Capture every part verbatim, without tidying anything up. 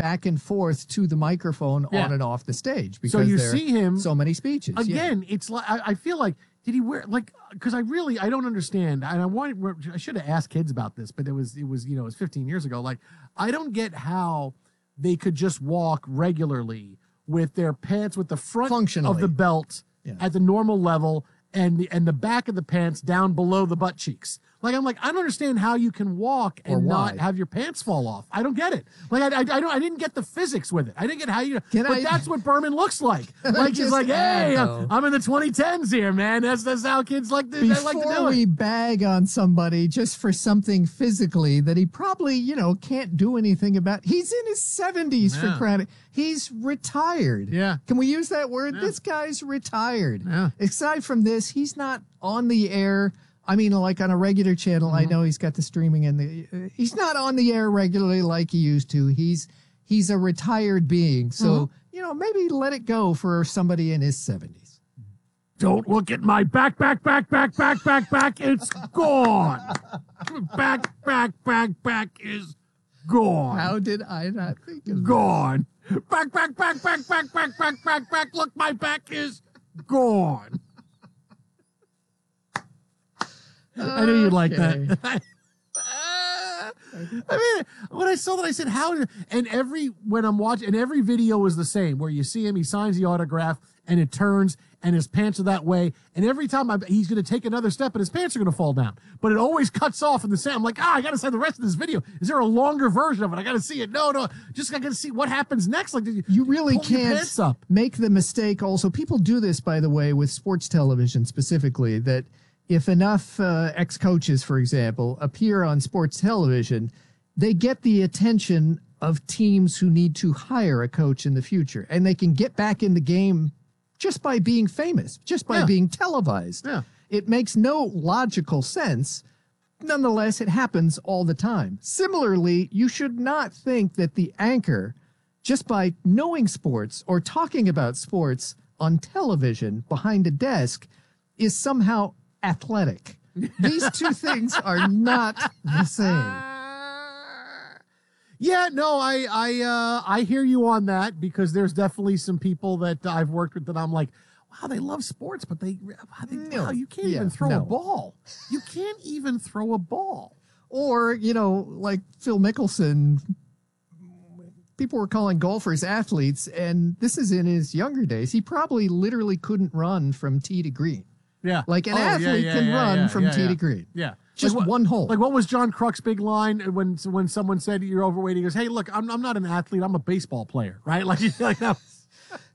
back and forth to the microphone Yeah. on and off the stage because So you there see him- are so many speeches. Again, it's like I, I feel like did he wear like because I really I don't understand and I want I should have asked kids about this, but it was it was you know it was fifteen years ago. Like I don't get how they could just walk regularly with their pants with the front Functionally. of the belt Yeah. at the normal level and the and the back of the pants down below the butt cheeks. Like I'm like I don't understand how you can walk Or and not why. have your pants fall off. I don't get it. Like I, I, I don't I didn't get the physics with it. I didn't get how you. Can but I- that's what Berman looks like. Like he's Just like, add, hey, though. I'm, I'm in the twenty tens here, man. That's that's how kids like to, they like to Before do we it. bag on somebody just for something physically that he probably, you know, can't do anything about, he's in his seventies Yeah. for credit. He's retired. Yeah. Can we use that word? Yeah. This guy's retired. Yeah. Aside from this, he's not on the air. I mean, like on a regular channel. Mm-hmm. I know he's got the streaming and the. Uh, he's not on the air regularly like he used to. He's he's a retired being. So Mm-hmm. you know, maybe let it go for somebody in his seventies. Don't look at my back, back, back, back, back, back, back. It's gone. Back, back, back, back is gone. How did I not think of that? Gone. Back, back, back, back, back, back, back, back, back. Look, my back is gone. I knew you'd like that. I mean, when I saw that, I said, "How?" did-" And every when I'm watching, and every video is the same, where you see him, he signs the autograph, and it turns, and his pants are that way, and every time I, he's going to take another step, and his pants are going to fall down, but it always cuts off in the same. I'm like, ah, I got to see the rest of this video. Is there a longer version of it? I got to see it. No, no, just I got to see what happens next. Like, did you, You really pull your can't pants up. make the mistake. Also, people do this, by the way, with sports television specifically, that if enough uh, ex-coaches, for example, appear on sports television, they get the attention of teams who need to hire a coach in the future, and they can get back in the game just by being famous, just by Yeah. being televised. Yeah. It makes no logical sense. Nonetheless, it happens all the time. Similarly, you should not think that the anchor, just by knowing sports or talking about sports on television behind a desk, is somehow athletic. These two things are not the same. Yeah, no, I I uh, I hear you on that because there's definitely some people that I've worked with that I'm like, wow, they love sports, but they, wow, they No. wow, you can't Yeah, even throw no. a ball. You can't even throw a ball. Or, you know, like Phil Mickelson, people were calling golfers athletes, and this is in his younger days. He probably literally couldn't run from tee to green. Yeah, Like an Oh, yeah, athlete yeah, can yeah, run yeah, from yeah, tee yeah. to green. Yeah, Just Like what- one hole. Like what was John Kruk's big line when when someone said you're overweight? He goes, "Hey, look, I'm I'm not an athlete. I'm a baseball player, right? Like, like that was,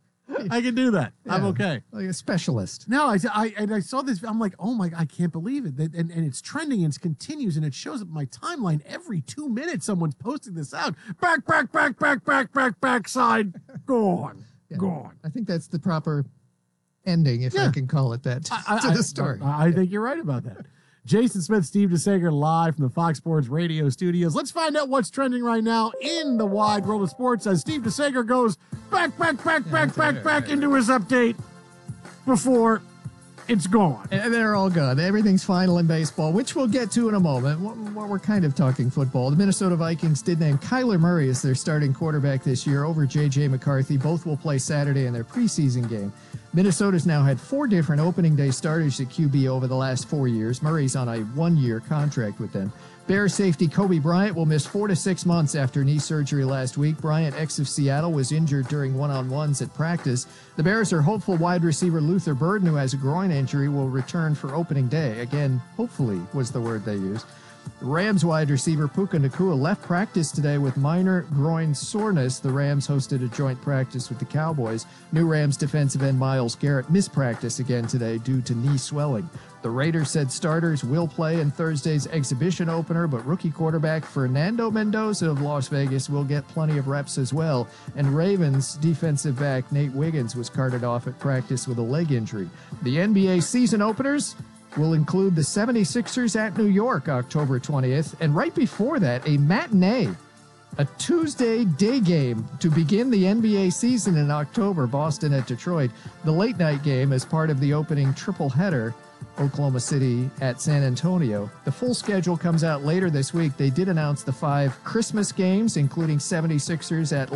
I can do that. I'm Yeah, okay." Like a specialist. No, I, I and I saw this. I'm like, oh my, I can't believe it. That- And, and it's trending and it continues and it shows up my timeline every two minutes. Someone's posting this out. Back, back, back, back, back, back, backside, gone, Yeah. gone. I think that's the proper ending, if I Yeah. can call it that, to, I, to I- the story. I, I think you're right about that. Jason Smith, Steve DeSager, live from the Fox Sports Radio studios. Let's find out what's trending right now in the wide world of sports as Steve DeSager goes back, back, back, back, back, back into his update before it's gone. And they're all good. Everything's final in baseball, which we'll get to in a moment. We're we're kind of talking football. The Minnesota Vikings did name Kyler Murray as their starting quarterback this year over J J McCarthy. Both will play Saturday in their preseason game. Minnesota's now had four different opening day starters at Q B over the last four years. Murray's on a one-year contract with them. Bears safety Kobe Bryant will miss four to six months after knee surgery last week. Bryant, ex of Seattle, was injured during one-on-ones at practice. The Bears are hopeful wide receiver Luther Burden, who has a groin injury, will return for opening day. Again, hopefully was the word they used. Rams wide receiver Puka Nacua left practice today with minor groin soreness. The Rams hosted a joint practice with the Cowboys. New Rams defensive end Myles Garrett missed practice again today due to knee swelling. The Raiders said starters will play in Thursday's exhibition opener, but rookie quarterback Fernando Mendoza of Las Vegas will get plenty of reps as well. And Ravens defensive back Nate Wiggins was carted off at practice with a leg injury. The N B A season openers will include the seventy-sixers at New York October twentieth, and right before that, a matinee, a Tuesday day game to begin the N B A season in October, Boston at Detroit. The late night game as part of the opening triple header, Oklahoma City at San Antonio. The full schedule comes out later this week. They did announce the five Christmas games, including seventy-sixers at